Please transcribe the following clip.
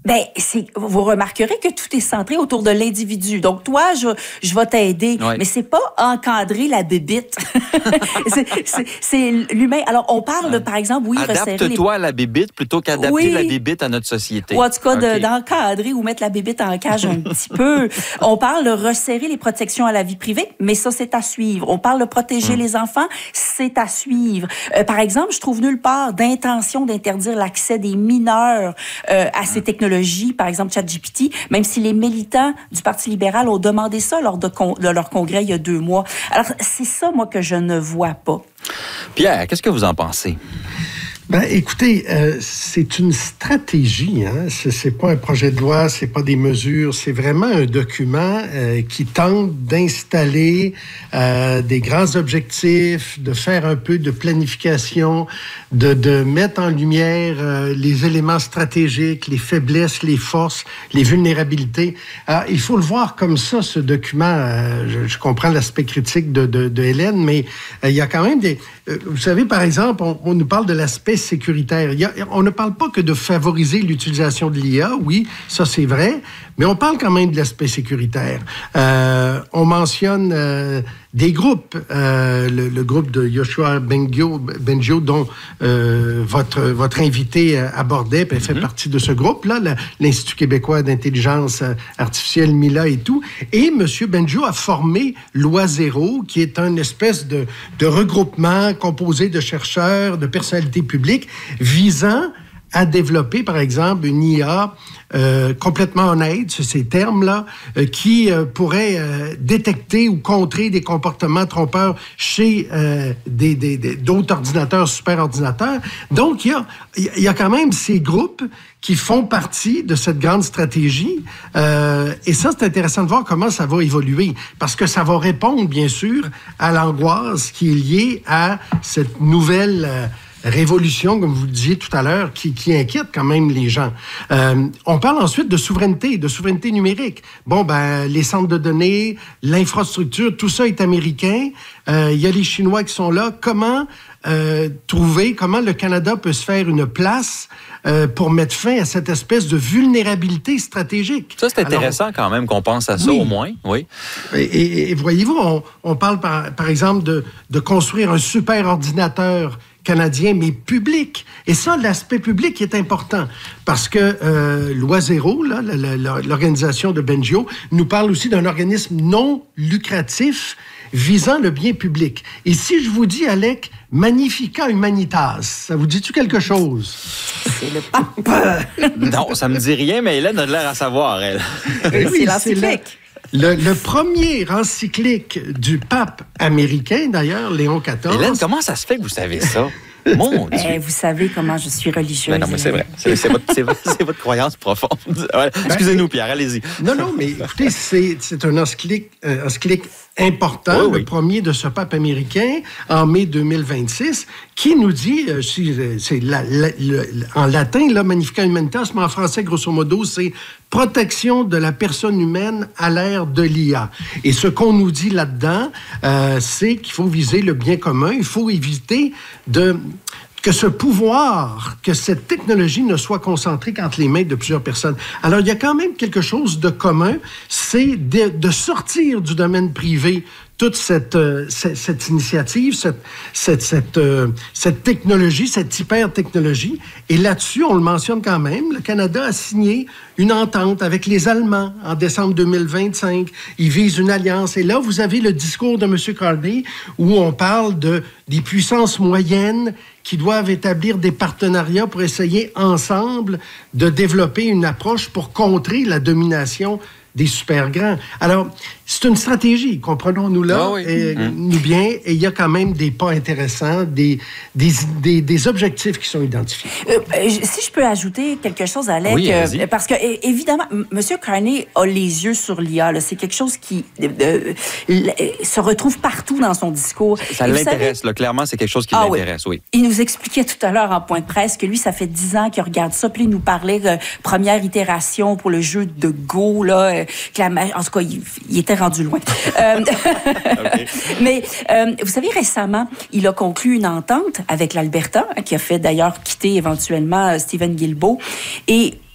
Ben, vous remarquerez que tout est centré autour de l'individu. Donc, toi, je vais t'aider. Mais c'est pas encadrer la bébite. c'est l'humain. Alors, on parle, par exemple, adapte-toi à la bébite plutôt qu'adapter la bébite à notre société. Ou en tout cas, d'encadrer ou mettre la bébite en cage un petit peu. On parle de resserrer les protections à la vie privée, mais ça, c'est à suivre. On parle de protéger les enfants, c'est à suivre. Par exemple, je trouve nulle part d'intention d'interdire l'accès des mineurs à ces technologies. Par exemple, ChatGPT, même si les militants du Parti libéral ont demandé ça lors de leur congrès il y a 2 mois. Alors, c'est ça, moi, que je ne vois pas. Pierre, qu'est-ce que vous en pensez? Ben, écoutez, c'est une stratégie. C'est pas un projet de loi, c'est pas des mesures, c'est vraiment un document qui tente d'installer des grands objectifs, de faire un peu de planification, de mettre en lumière les éléments stratégiques, les faiblesses, les forces, les vulnérabilités. Alors, il faut le voir comme ça, ce document. Je comprends l'aspect critique de Hélène, mais il y a quand même des... vous savez, par exemple, on nous parle de l'aspect sécuritaire. On ne parle pas que de favoriser l'utilisation de l'IA, oui, ça c'est vrai, mais on parle quand même de l'aspect sécuritaire. On mentionne des groupes, le groupe de Yoshua Bengio dont votre invité abordait, puis elle fait partie de ce groupe-là, l'Institut québécois d'intelligence artificielle, MILA et tout. Et M. Bengio a formé Loisero, qui est une espèce de regroupement composé de chercheurs, de personnalités publiques, visant à développer, par exemple, une IA complètement honnête, sur ces termes-là, qui pourrait détecter ou contrer des comportements trompeurs chez d'autres ordinateurs, superordinateurs. Donc, il y a quand même ces groupes qui font partie de cette grande stratégie. Et ça, c'est intéressant de voir comment ça va évoluer, parce que ça va répondre, bien sûr, à l'angoisse qui est liée à cette nouvelle... révolution, comme vous le disiez tout à l'heure, qui inquiète quand même les gens. On parle ensuite de souveraineté numérique. Bon, les centres de données, l'infrastructure, tout ça est américain. Il y a les Chinois qui sont là. Comment comment le Canada peut se faire une place pour mettre fin à cette espèce de vulnérabilité stratégique? Ça, c'est intéressant quand même qu'on pense à ça, au moins. Oui. Et voyez-vous, on parle par exemple de construire un super ordinateur canadien, mais public. Et ça, l'aspect public est important parce que Loisero, l'organisation de Bengio, nous parle aussi d'un organisme non lucratif visant le bien public. Et si je vous dis, Alec, Magnifica Humanitas, ça vous dit-tu quelque chose? C'est le pape! Non, ça me dit rien, mais Hélène a l'air à savoir, elle. C'est l'encyclique. Le premier encyclique du pape américain, d'ailleurs, Léon XIV... Hélène, comment ça se fait que vous savez ça? Mon Dieu! Vous savez comment je suis religieuse. Mais non, mais c'est vrai. C'est votre croyance profonde. Voilà. Excusez-nous, Pierre, allez-y. Non, mais écoutez, c'est un encyclique important, le premier de ce pape américain, en mai 2026, qui nous dit, c'est en latin, là, Magnifica Humanitas, mais en français, grosso modo, c'est protection de la personne humaine à l'ère de l'IA. Et ce qu'on nous dit là-dedans, c'est qu'il faut viser le bien commun, il faut éviter que ce pouvoir, que cette technologie ne soit concentrée qu'entre les mains de plusieurs personnes. Alors, il y a quand même quelque chose de commun, c'est de sortir du domaine privé toute cette initiative, cette technologie, cette hyper-technologie. Et là-dessus, on le mentionne quand même, le Canada a signé une entente avec les Allemands en décembre 2025. Ils visent une alliance. Et là, vous avez le discours de M. Carney où on parle des puissances moyennes qui doivent établir des partenariats pour essayer ensemble de développer une approche pour contrer la domination des super grands. Alors, c'est une stratégie, comprenons-nous là, nous bien, et il y a quand même des pas intéressants, des objectifs qui sont identifiés. Si je peux ajouter quelque chose, Alec, parce que évidemment, M. Carney a les yeux sur l'IA. C'est quelque chose qui se retrouve partout dans son discours. Ça l'intéresse, là, clairement, c'est quelque chose qui l'intéresse, oui. Il nous expliquait tout à l'heure en point de presse que lui, ça fait 10 ans qu'il regarde ça, puis il nous parlait de première itération pour le jeu de Go, là, en tout cas, il était rendu loin. Mais vous savez, récemment, il a conclu une entente avec l'Alberta, qui a fait d'ailleurs quitter éventuellement Stephen Guilbeault. Et